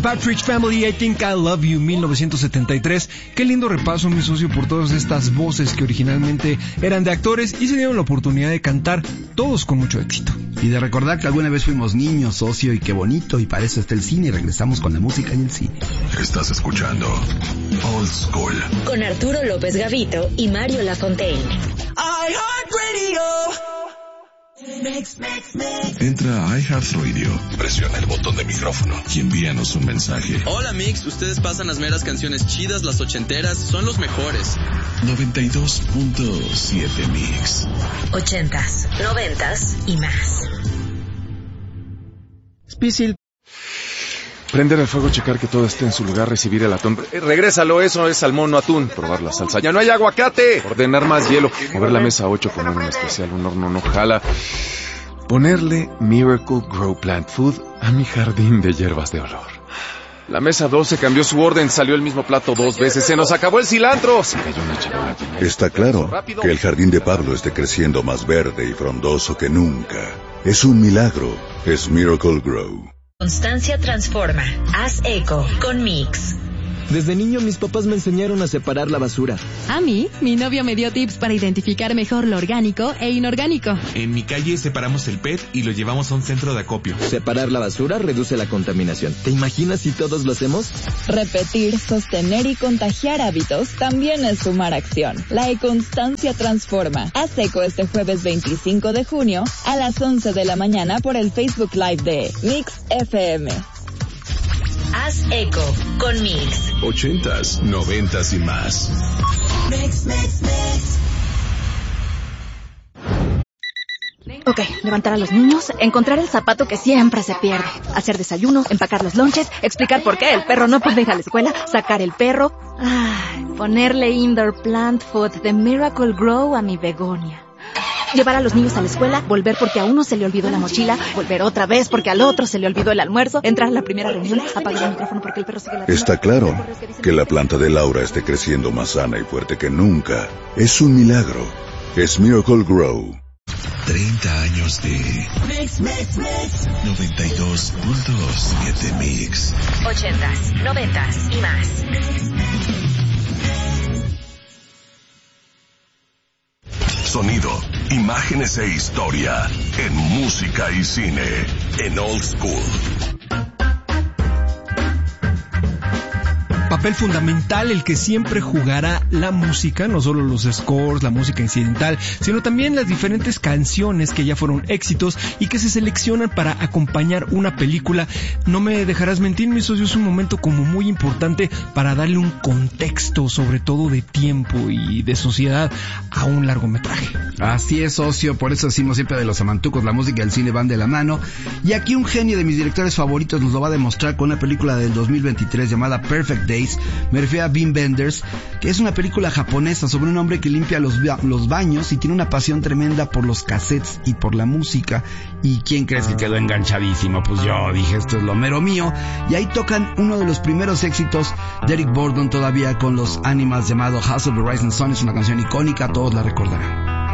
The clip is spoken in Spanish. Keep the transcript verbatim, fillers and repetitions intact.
Partridge Family, I Think I Love You, mil novecientos setenta y tres. Qué lindo repaso, mi socio, por todas estas voces que originalmente eran de actores y se dieron la oportunidad de cantar, todos con mucho éxito. Y de recordar que alguna vez fuimos niños, socio, y qué bonito, y para eso está el cine, y regresamos con la música y el cine. Estás escuchando Old School con Arturo López Gavito y Mario Lafontaine. iHeartRadio. Mix, mix, mix. Entra a iHeartRadio, presiona el botón de micrófono y envíanos un mensaje. Hola Mix, ustedes pasan las meras canciones chidas, las ochenteras, son los mejores. noventa y dos punto siete Mix. Ochentas, noventas y más. Spicil. Prender el fuego, checar que todo esté en su lugar, recibir el atún. Eh, regrésalo, eso es salmón, no atún. Probar la salsa. ¡Ya no hay aguacate! Ordenar más hielo. Mover la mesa ocho con un especial, un horno no jala. Ponerle Miracle Grow Plant Food a mi jardín de hierbas de olor. La mesa doce cambió su orden, salió el mismo plato dos veces. ¡Se nos acabó el cilantro! Se cayó una charola. Está claro que el jardín de Pablo esté creciendo más verde y frondoso que nunca. Es un milagro. Es Miracle Grow. Constancia transforma. Haz eco con Mix. Desde niño mis papás me enseñaron a separar la basura. A mí, mi novio me dio tips para identificar mejor lo orgánico e inorgánico. En mi calle separamos el P E T y lo llevamos a un centro de acopio. Separar la basura reduce la contaminación. ¿Te imaginas si todos lo hacemos? Repetir, sostener y contagiar hábitos también es sumar acción. La e-constancia transforma. Haz eco este jueves veinticinco de junio a las once de la mañana por el Facebook Live de Mix F M. Haz eco con Mix. Ochentas, noventas y más. Mix, mix, mix. Ok, levantar a los niños, encontrar el zapato que siempre se pierde, hacer desayuno, empacar los lonches, explicar por qué el perro no puede ir a la escuela, sacar el perro, ay, ponerle Indoor Plant Food de Miracle Grow a mi begonia. Llevar a los niños a la escuela, volver porque a uno se le olvidó la mochila, volver otra vez porque al otro se le olvidó el almuerzo, entrar a la primera reunión, apagar el micrófono porque el perro sigue la... Está claro que la planta de Laura esté creciendo más sana y fuerte que nunca. Es un milagro. Es Miracle Grow. treinta años de Mix, mix, mix. noventa y dos punto siete Mix. Ochentas, noventas y más. Sonido, imágenes e historia en música y cine en Old School. Papel fundamental el que siempre jugará la música, no solo los scores, la música incidental, sino también las diferentes canciones que ya fueron éxitos y que se seleccionan para acompañar una película. No me dejarás mentir, mi socio, es un momento como muy importante para darle un contexto, sobre todo de tiempo y de sociedad, a un largometraje. Así es, socio, por eso decimos siempre de los amantucos, la música y el cine van de la mano. Y aquí un genio de mis directores favoritos nos lo va a demostrar con una película del dos mil veintitrés llamada Perfect Day. Me refiero a Wim Wenders, que es una película japonesa sobre un hombre que limpia los, los baños y tiene una pasión tremenda por los cassettes y por la música. ¿Y quién crees que quedó enganchadísimo? Pues yo dije, esto es lo mero mío. Y ahí tocan uno de los primeros éxitos de Eric Burdon todavía con los Animals llamado House of the Rising Sun. Es una canción icónica, todos la recordarán.